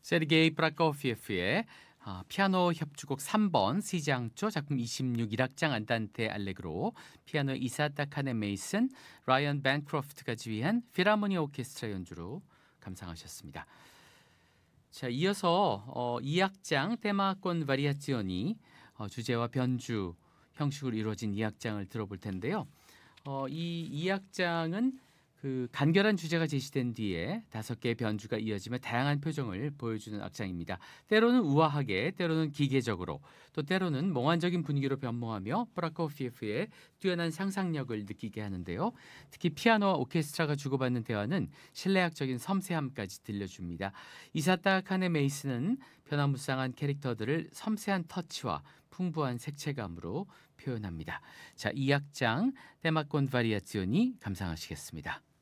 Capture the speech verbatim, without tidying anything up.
세르게이 프라코피에프의 아, 피아노 협주곡 삼 번 시장조 작품 이십육 일 악장 안단테 알레그로 피아노 이사타 카네 메이슨 라이언 밴크로프트가 지휘한 필하모니 오케스트라 연주로 감상하셨습니다. 자, 이어서 어, 이 악장 테마권 바리아지오니 어, 주제와 변주 형식으로 이루어진 이 악장을 들어볼 텐데요. 어, 이, 이 악장은 그 간결한 주제가 제시된 뒤에 다섯 개의 변주가 이어지며 다양한 표정을 보여주는 악장입니다. 때로는 우아하게, 때로는 기계적으로, 또 때로는 몽환적인 분위기로 변모하며 프라코피에프의 뛰어난 상상력을 느끼게 하는데요. 특히 피아노와 오케스트라가 주고받는 대화는 신뢰학적인 섬세함까지 들려줍니다. 이사타 카네 메이스는 변화무쌍한 캐릭터들을 섬세한 터치와 풍부한 색채감으로 표현합니다. 자, 이 악장 테마콘 바리아지오니 감상하시겠습니다.